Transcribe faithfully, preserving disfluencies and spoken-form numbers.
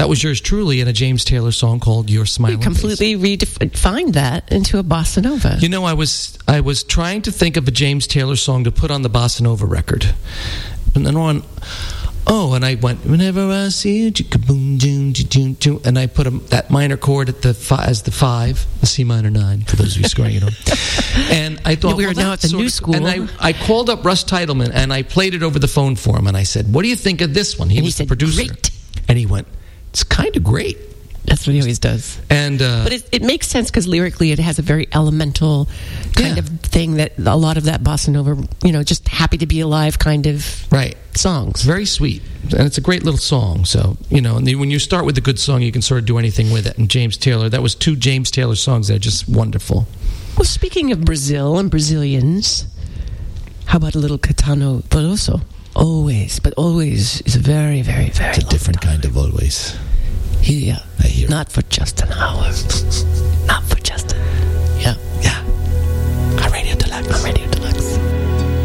That was yours truly in a James Taylor song called Your Smiling You completely redefined that into a bossa nova. You know, I was I was trying to think of a James Taylor song to put on the bossa nova record. And then on, oh, and I went, whenever I see you, boom, boom, boom, boom, and I put a, that minor chord at the fi- as the five, the C minor nine, for those of you scoring it on. And I thought, we are well, now at the new of, school. And I, I called up Russ Titleman, and I played it over the phone for him, and I said, what do you think of this one? He and was he the said, producer. Great. And he went, it's kind of great. That's what he always does. And uh, But it, it makes sense because lyrically it has a very elemental kind Yeah. of thing that a lot of that bossa nova, you know, just happy to be alive kind of right. songs. It's very sweet, and it's a great little song. So, you know, and when you start with a good song, you can sort of do anything with it. And James Taylor, that was two James Taylor songs that are just wonderful. Well, speaking of Brazil and Brazilians, how about a little Caetano Veloso? Always, but always is a very, very, very It's a different kind of always. Yeah, I hear. not for just an hour.